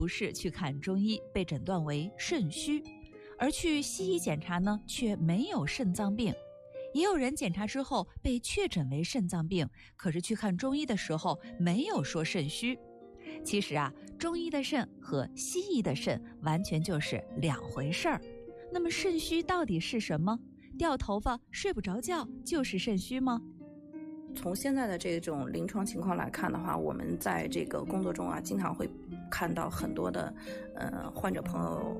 不是去看中医被诊断为肾虚，而去西医检查呢却没有肾脏病。也有人检查之后被确诊为肾脏病，可是去看中医的时候没有说肾虚。其实啊，中医的肾和西医的肾完全就是两回事儿。那么肾虚到底是什么？掉头发、睡不着觉就是肾虚吗？ 从现在的这种临床情况来看的话，我们在这个工作中啊，经常会看到很多的患者朋友